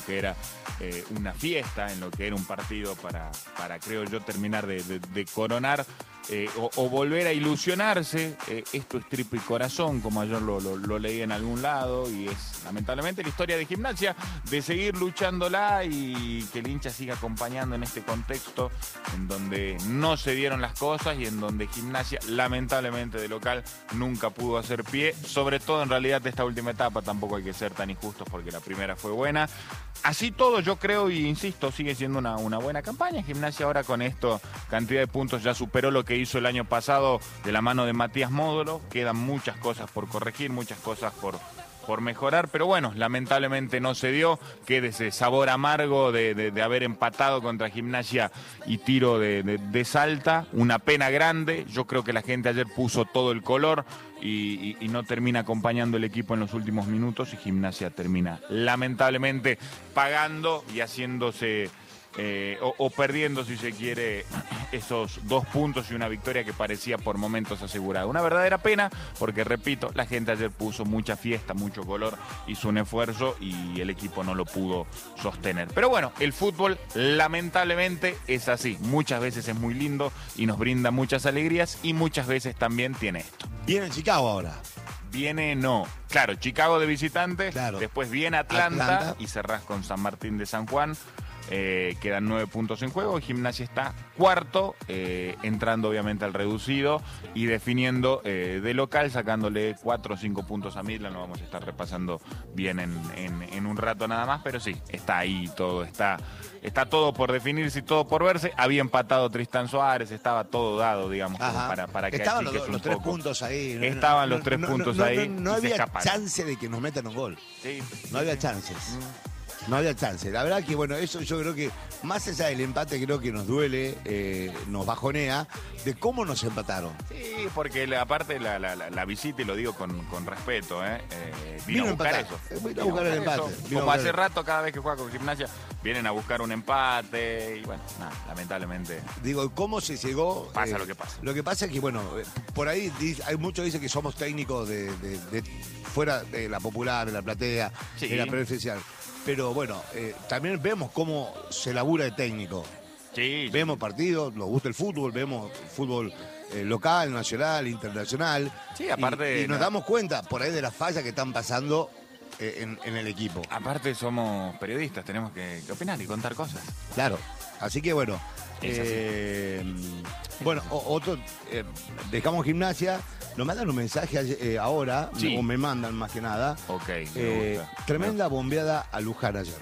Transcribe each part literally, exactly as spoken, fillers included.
que era eh, una fiesta, en lo que era un partido para, para creo yo, terminar de, de, de coronar eh, o, o volver a ilusionarse. Eh, esto es tripa y corazón, como ayer lo, lo, lo leí en algún lado, y es lamentablemente la historia de Gimnasia, de seguir luchándola y que el hincha siga acompañando en este contexto en donde no se dieron las cosas y en donde Gimnasia, lamentablemente de local, nunca pudo hacer pie, sobre todo en realidad de esta última etapa. Tampoco hay que ser tan injustos porque la primera fue buena. Así todo, yo creo y insisto, sigue siendo una, una buena campaña. Gimnasia ahora con esto, cantidad de puntos, ya superó lo que hizo el año pasado de la mano de Matías Módolo. Quedan muchas cosas por corregir, muchas cosas por... por mejorar, pero bueno, lamentablemente no se dio. Queda ese sabor amargo de, de, de haber empatado contra Gimnasia y Tiro de, de, de Salta, una pena grande. Yo creo que la gente ayer puso todo el color y, y, y no termina acompañando el equipo en los últimos minutos, y Gimnasia termina lamentablemente pagando y haciéndose... Eh, o, o perdiendo, si se quiere, esos dos puntos y una victoria que parecía por momentos asegurada. Una verdadera pena porque, repito, la gente ayer puso mucha fiesta, mucho color, hizo un esfuerzo y el equipo no lo pudo sostener. Pero bueno, el fútbol lamentablemente es así. Muchas veces es muy lindo y nos brinda muchas alegrías, y muchas veces también tiene esto. Viene Chicago ahora. Viene, no. Claro, Chicago de visitante, claro. Después viene Atlanta, Atlanta y cerrás con San Martín de San Juan. Eh, quedan nueve puntos en juego. Gimnasia está cuarto, eh, entrando obviamente al reducido y definiendo eh, de local, sacándole cuatro o cinco puntos a Midland. Lo vamos a estar repasando bien en, en, en un rato nada más, pero sí, está ahí todo, está, está todo por definirse y todo por verse. Había empatado Tristán Suárez, estaba todo dado, digamos, como para, para que estaban achiques los, un los tres poco. puntos ahí. Estaban no, los tres no, puntos no, ahí. No, no, no y había se chance de que nos metan un gol. Sí, no había chances. Mm. No había chance. La verdad que, bueno, eso yo creo que, más allá del empate, creo que nos duele, eh, nos bajonea, de cómo nos empataron. Sí, porque la, aparte la, la, la, la visita, y lo digo con, con respeto, ¿eh? eh vino, vino a buscar eso. Vino, vino a buscar el empate. Como hace rato, cada vez que juega con Gimnasia, vienen a buscar un empate, y bueno, nada, lamentablemente. Digo, ¿cómo se llegó? Pasa eh, lo que pasa. Lo que pasa es que, bueno, por ahí hay muchos que dicen que somos técnicos de, de, de fuera de la popular, de la platea, sí. de la preferencial. Pero bueno, eh, también vemos cómo se labura de técnico. Sí, vemos sí. partidos, nos gusta el fútbol, vemos fútbol eh, local, nacional, internacional. Sí, aparte. Y, y nos damos cuenta por ahí de las fallas que están pasando eh, en, en el equipo. Aparte, somos periodistas, tenemos que, que opinar y contar cosas. Claro. Así que bueno. Es eh, bueno, o, otro. Eh, dejamos Gimnasia. Nos mandan un mensaje eh, ahora, sí. o me mandan más que nada. Ok. Eh, tremenda bombeada a Luján ayer.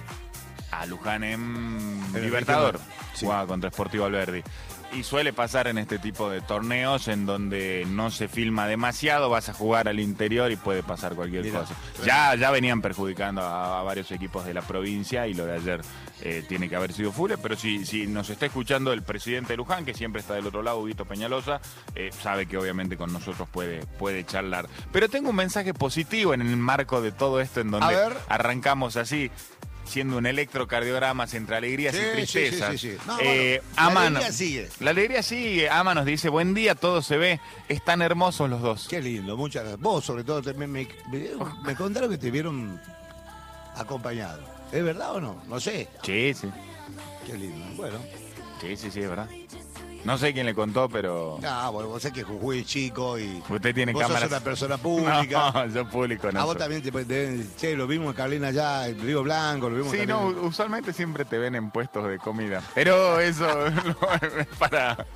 A Luján en, en Libertador. Sí. Jugaba contra Sportivo Alberdi. Y suele pasar en este tipo de torneos en donde no se filma demasiado, vas a jugar al interior y puede pasar cualquier Mira, cosa. Ya, ya venían perjudicando a, a varios equipos de la provincia, y lo de ayer eh, tiene que haber sido full, pero si, si nos está escuchando el presidente de Luján, que siempre está del otro lado, Huguito Peñalosa, eh, sabe que obviamente con nosotros puede, puede charlar. Pero tengo un mensaje positivo en el marco de todo esto, en donde arrancamos así, siendo un electrocardiograma entre alegrías sí, y tristezas. Sí, sí, sí, sí. No, eh, bueno, la Ama alegría nos, sigue. La alegría sigue. Ama nos dice, buen día, todo se ve. Están hermosos los dos. Qué lindo, muchas gracias. Vos, sobre todo, me, me, me, me contaron que te vieron acompañado. ¿Es verdad o no? No sé. Sí, sí. Qué lindo. Bueno. Sí, sí, sí, es verdad. No sé quién le contó, pero... No, bueno, vos sabés que Jujuy es chico y... Usted tiene vos cámaras... sos una persona pública. No, yo público no. A vos también te pueden... Che, lo vimos en Carolina allá, el Río Blanco, lo vimos Sí, también... no, usualmente siempre te ven en puestos de comida. Pero eso no, es para...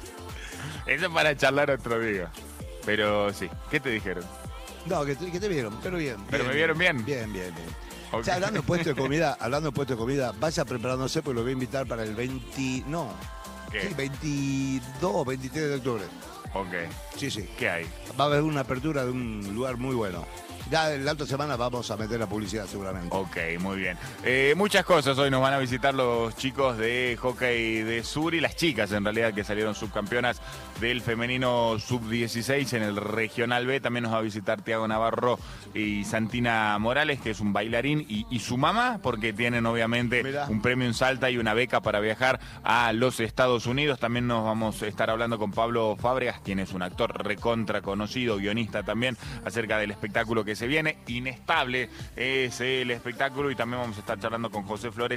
Eso es para charlar otro día. Pero sí, ¿qué te dijeron? No, que te, que te vieron, pero bien. ¿Pero bien, me vieron bien? Bien, bien, bien. Okay. O sea, hablando de puesto de comida, hablando de puesto de comida, vaya preparándose porque lo voy a invitar para el veinte... No, ¿Qué? sí, veintidós, veintitrés de octubre. Ok. Sí, sí. ¿Qué hay? Va a haber una apertura de un lugar muy bueno. Ya en la otra semana vamos a meter la publicidad seguramente. Ok, muy bien. Eh, muchas cosas hoy nos van a visitar los chicos de hockey de Sur y las chicas en realidad que salieron subcampeonas del femenino sub dieciséis en el Regional B. También nos va a visitar Tiago Navarro y Santina Morales, que es un bailarín, y, y su mamá, porque tienen obviamente Mirá. un premio en Salta y una beca para viajar a los Estados Unidos. También nos vamos a estar hablando con Pablo Fábregas, quien es un actor recontra conocido, guionista también, acerca del espectáculo que se viene. Inestable es el espectáculo, y también vamos a estar charlando con José Flores